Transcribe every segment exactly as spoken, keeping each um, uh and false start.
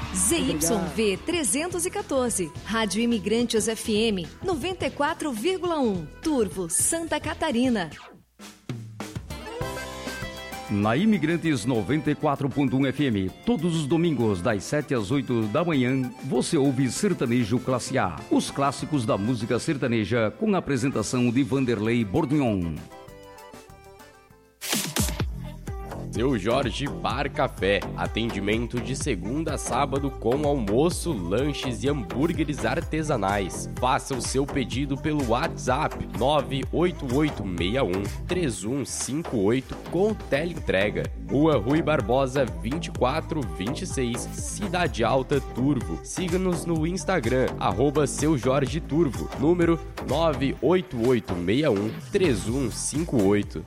Z Y V trezentos e quatorze, Rádio Imigrantes F M noventa e quatro vírgula um, Turvo, Santa Catarina. Na Imigrantes noventa e quatro ponto um F M, todos os domingos das sete às oito da manhã, você ouve Sertanejo Classe A, os clássicos da música sertaneja com a apresentação de Vanderlei Bordignon. Seu Jorge Bar Café, atendimento de segunda a sábado com almoço, lanches e hambúrgueres artesanais. Faça o seu pedido pelo WhatsApp nove oito oito seis um três um cinco oito com teleentrega. Rua Rui Barbosa vinte e quatro vinte e seis, Cidade Alta, Turvo. Siga-nos no Instagram, arroba Seu Jorge Turvo, número nove oito oito seis um três um cinco oito.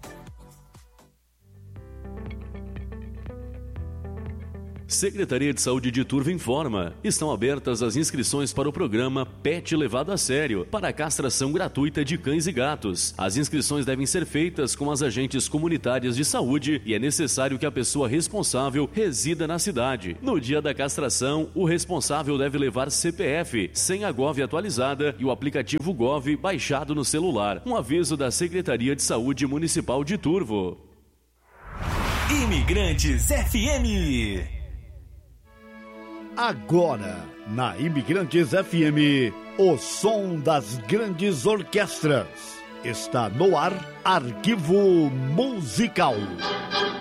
Secretaria de Saúde de Turvo informa. Estão abertas as inscrições para o programa Pet Levado a Sério, para a castração gratuita de cães e gatos. As inscrições devem ser feitas com as agentes comunitárias de saúde e é necessário que a pessoa responsável resida na cidade. No dia da castração, o responsável deve levar C P F, senha Gov atualizada e o aplicativo Gov baixado no celular. Um aviso da Secretaria de Saúde Municipal de Turvo. Imigrantes F M. Agora, na Imigrantes F M, o som das grandes orquestras. Está no ar, Arquivo Musical.